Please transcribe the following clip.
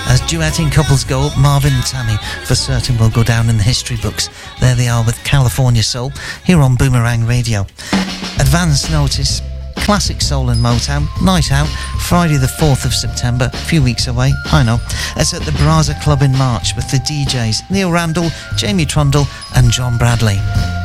As duetting couples go up, Marvin and Tammy for certain will go down in the history books. There they are with California Soul here on Boomerang Radio. Advance notice. Classic Soul and Motown, Night Out, Friday the 4th of September, a few weeks away, I know. It's at the Braza Club in March with the DJs Neil Randall, Jamie Trundle and John Bradley.